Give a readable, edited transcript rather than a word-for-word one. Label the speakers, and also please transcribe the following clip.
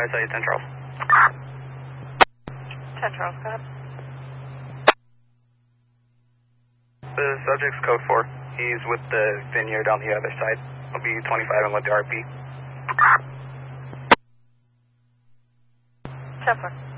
Speaker 1: I saw you, 10 Charles.
Speaker 2: 10 Charles, go ahead.
Speaker 1: The subject's code 4. He's with the vineyard on the other side. He'll be 25 and with the RP.
Speaker 2: 10-4.